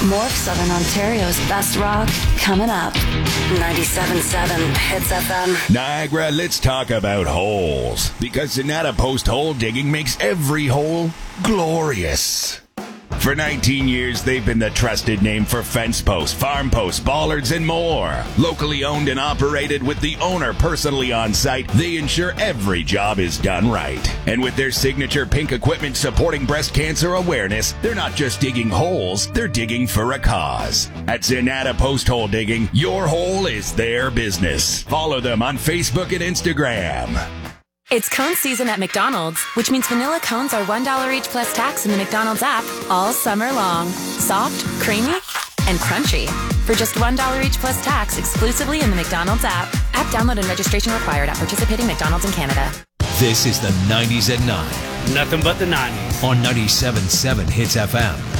More of Southern Ontario's best rock coming up. 97.7 Hits FM. Niagara, let's talk about holes. Because Zanata Post hole digging makes every hole glorious. For 19 years, they've been the trusted name for fence posts, farm posts, bollards, and more. Locally owned and operated with the owner personally on site, they ensure every job is done right. And with their signature pink equipment supporting breast cancer awareness, they're not just digging holes, they're digging for a cause. At Zanata Post Hole Digging, your hole is their business. Follow them on Facebook and Instagram. It's cone season at McDonald's, which means vanilla cones are $1 each plus tax in the McDonald's app all summer long. Soft, creamy, and crunchy. For just $1 each plus tax exclusively in the McDonald's app. App download and registration required at participating McDonald's in Canada. This is the 90s at 9. Nothing but the 90s. On 97.7 Hits FM.